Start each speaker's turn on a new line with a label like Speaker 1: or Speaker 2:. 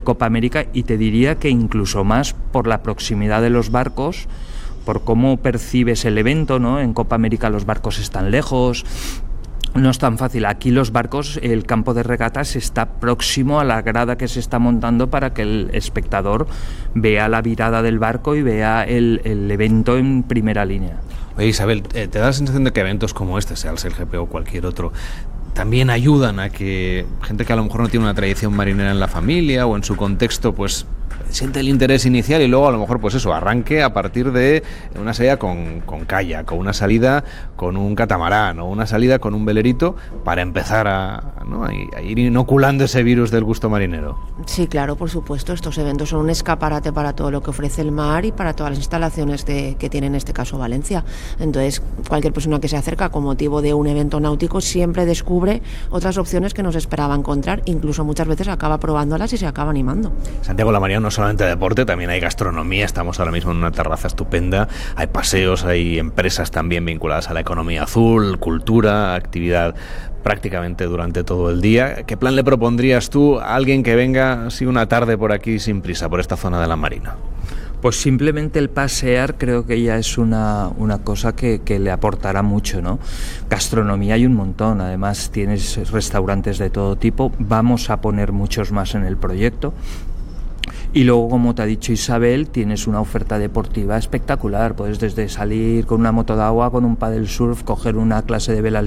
Speaker 1: Copa América, y te diría que incluso más por la proximidad de los barcos, por cómo percibes el evento, ¿no? En Copa América los barcos están lejos, no es tan fácil. Aquí los barcos, el campo de regatas está próximo a la grada que se está montando para que el espectador vea la virada del barco y vea el evento en primera línea.
Speaker 2: Oye, Isabel, ¿te da la sensación de que eventos como este, sea el SailGP o cualquier otro, también ayudan a que gente que a lo mejor no tiene una tradición marinera en la familia o en su contexto, pues siente el interés inicial y luego a lo mejor pues eso, arranque a partir de una salida con kayak, o una salida con un catamarán, o una salida con un velerito, para empezar a ir inoculando ese virus del gusto marinero?
Speaker 3: Sí, claro, por supuesto. Estos eventos son un escaparate para todo lo que ofrece el mar y para todas las instalaciones que tiene en este caso Valencia. Entonces, cualquier persona que se acerca con motivo de un evento náutico siempre descubre otras opciones que no se esperaba encontrar, incluso muchas veces acaba probándolas y se acaba animando.
Speaker 2: Santiago, la Marina no es solamente deporte, también hay gastronomía. Estamos ahora mismo en una terraza estupenda, hay paseos, hay empresas también vinculadas a la economía azul, cultura, actividad prácticamente durante todo el día. ¿Qué plan le propondrías tú a alguien que venga así una tarde por aquí sin prisa, por esta zona de la Marina?
Speaker 1: Pues simplemente el pasear creo que ya es una cosa que le aportará mucho, ¿no? Gastronomía hay un montón, además tienes restaurantes de todo tipo, vamos a poner muchos más en el proyecto. Y luego, como te ha dicho Isabel, tienes una oferta deportiva espectacular. Puedes desde salir con una moto de agua, con un paddle surf, coger una clase de vela